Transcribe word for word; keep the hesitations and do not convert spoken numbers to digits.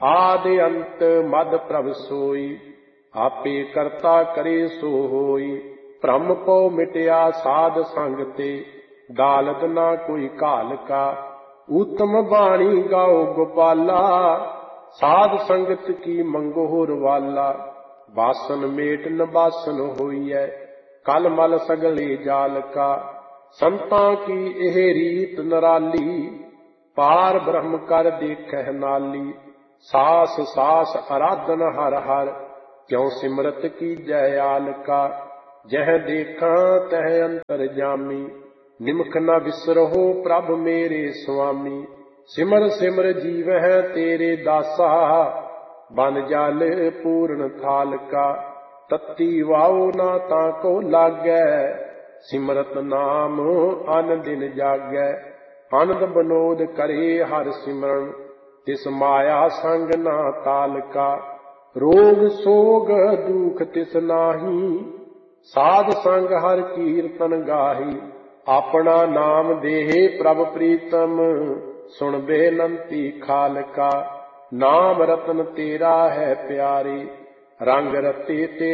आदि अंत मद प्रभ सोई, आपे करता करे सो होई। भ्रम पौ मिटया साध संग ते, दालत ना कोई काल का। उत्तम बाणी गाओ गोपाला, साध संगत की मंगोर वाला। बासन मेट न बासन होइए, कल मल सगले जाल का। संतां की एह रीत निराली, पार ब्रह्म कर देखह नाली। सास सास आराधन हर हर, क्यों सिमरत की जयाल का। जह देखा तह अंतर जामी, निमख न बिसरहो प्रभ मेरे स्वामी। सिमर सिमर जीवह तेरे दासा, बन जाल पूर्ण थाल का। तत्ती वाओ ना ताको लागै, सिमरत नाम अन दिन जागै। आनंद बनोद करे हर सिमरन, तिस माया संग ना ताल का। रोग सोग दुख तिस नाही, साध संग हर कीर्तन गाही। अपना नाम देहे प्रभ प्रीतम, सुन बेनंती खाल का। नाम रतन तेरा है प्यारे, रंग रते ते